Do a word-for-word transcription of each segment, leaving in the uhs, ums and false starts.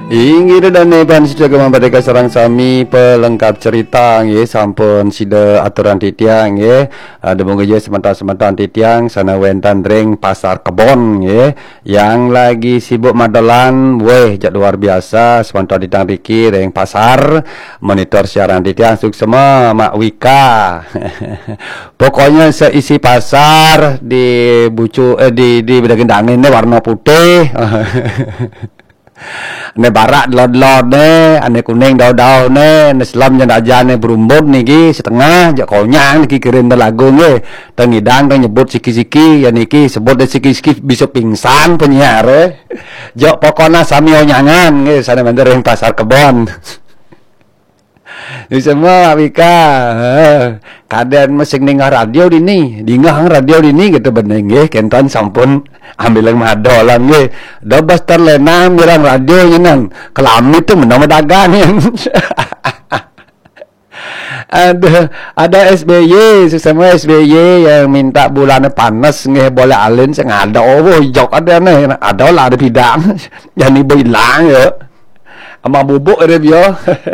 Inggih dan neban sida kemampadeka sarang sami pelengkap cerita nggih sampun sida aturan titiang nggih. Ada monggo je sementar-sementar titiang sana wentan ring pasar kebon nggih. Yang lagi sibuk madolan weh jak luar biasa sementar titiang riki ring pasar monitor siaran titiang suksema Mak Wika. Pokoknya seisi pasar di bucu eh, di di bedagin ini warna putih. Ane barak lod-lod ne, ane kuning daun-daun ne, ane selam yang aja ne berumbut niki setengah, jak konyang niki kirim lagu ne, tang ngidang tang nyebut siki-siki, ya niki sebut de siki-siki bisa pingsan penyiar, eh. Jak pokoknya sami onyangan, nge, sana bandar yang pasar kebon. Ini semua Wika, kadang masih dengar radio dini, dengar radio dini gitu bener nggih, kenton sampun ambil yang madolan nggih. Dobas terlena mirang radio nyenan, kelamit tuh menama dagang yang. Ada ada S B Y, semua S B Y yang minta bulannya panas nggih boleh alin sing ada oh jok ada nih, ada lah ada bidang. Yang ibu hilang ya. Ama bubuk ada bio.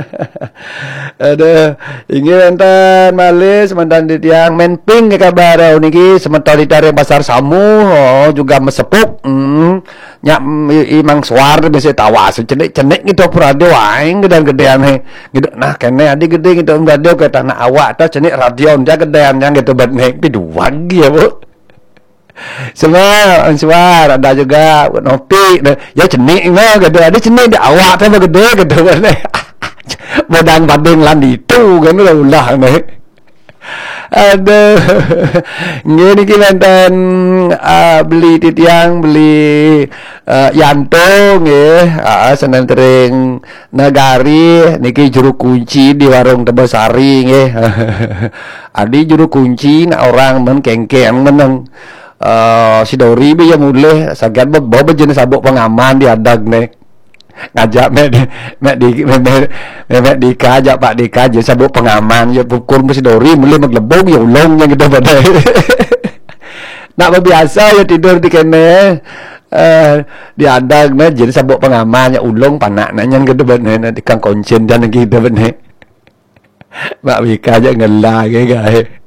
Ada ingin enten malis mantan di tiang menping ke kabar niki sementara di tarik pasar samu oh, juga mesepuk hmm. Nyak imang suar bisa tawas cenik-cenik gitu radio aing gedean-gedean he gitu nah kene adi gede gitu radio ke tanah awak ta cenik radio dia gedean yang gitu bet nek piduan ya Bu. Semua suar ada juga nopi ya cenik mah gede ada cenik di awak teh gede gitu kan modang badeng lan itu kan ulah nih ada ngene iki wonten uh, beli titiang beli uh, yanto nggih heeh senen tering negari niki juru kunci di warung Tebesari nggih adi juru kunci na orang men kengkeng meneng Uh, si Dori bi yang mulai sagat bawa jenis sabuk pengaman di adag nih ngajak mek di mek di mek di kajak Pak Dika jenis sabuk pengaman ya pukul si Dori mulai maglebong ya ulong yang gitu pada nak biasa ya tidur di kene uh, di adag nih jenis sabuk pengaman ya ulong panak nanya gitu pada di kang koncen dan gitu pada Mbak Wika aja ngelah guys.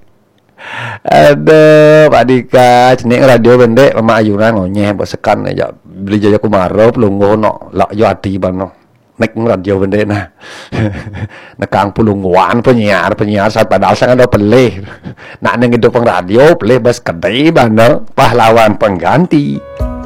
Aduh Pak Dika cenik radio bendek Mama Ayunan ngonyeh buat sekan aja beli jaya kumarau pelunggu no lak yo ati bano nek radio bendek nah nekang pelungguan penyiar penyiar saat padahal sangat ada pelih nak neng itu peng radio pelih bas kedai bano pahlawan pengganti.